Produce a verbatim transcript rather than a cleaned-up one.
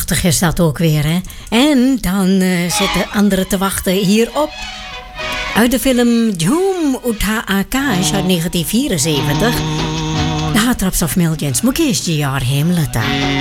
Prachtig is dat ook weer, hè? En dan uh, zitten anderen te wachten hierop. Uit de film Jhum Utha Akash uit negentien vierenzeventig. De Heartthrobs of Millions. Mukesh G R Hemlata.